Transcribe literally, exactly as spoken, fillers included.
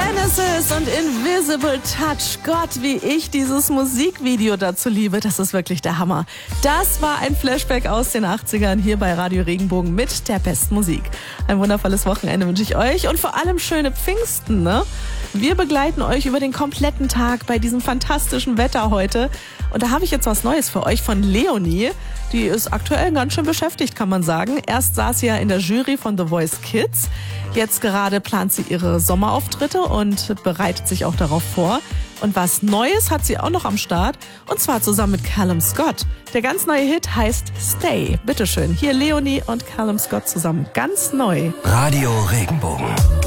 Genesis und Invisible Touch. Gott, wie ich dieses Musikvideo dazu liebe. Das ist wirklich der Hammer. Das war ein Flashback aus den achtzigern hier bei Radio Regenbogen mit der besten Musik. Ein wundervolles Wochenende wünsche ich euch und vor allem schöne Pfingsten, ne? Wir begleiten euch über den kompletten Tag bei diesem fantastischen Wetter heute. Und da habe ich jetzt was Neues für euch von Leonie. Die ist aktuell ganz schön beschäftigt, kann man sagen. Erst saß sie ja in der Jury von The Voice Kids. Jetzt gerade plant sie ihre Sommerauftritte und bereitet sich auch darauf vor. Und was Neues hat sie auch noch am Start. Und zwar zusammen mit Callum Scott. Der ganz neue Hit heißt Stay. Bitteschön, hier Leonie und Callum Scott zusammen. Ganz neu. Radio Regenbogen.